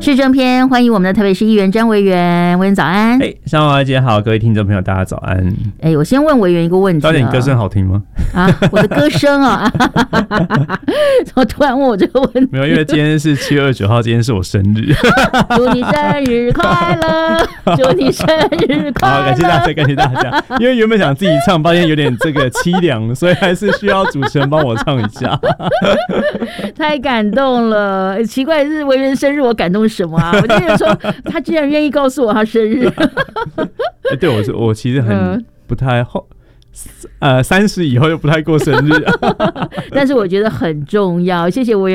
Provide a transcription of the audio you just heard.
事正篇，欢迎我们的台北市议员张维元，委员早安。 上华姐好，各位听众朋友大家早安。 我先问委员一个问题， 早点你歌声好听吗？ 我的歌声啊，怎么突然问我这个问题？ 没有，因为今天是7月29号，今天是我生日。 祝你生日快乐，祝你生日快乐。 好，感谢大家，感谢大家。因为原本想自己唱，发现有点这个凄凉，所以还是需要主持人帮我唱一下。 太感动了，奇怪是委员生日，我感动什么啊？我就觉得说，他居然愿意告诉我他生日。 对，我其实很不太30以后就不太过生日。 但是我觉得很重要，谢谢委员。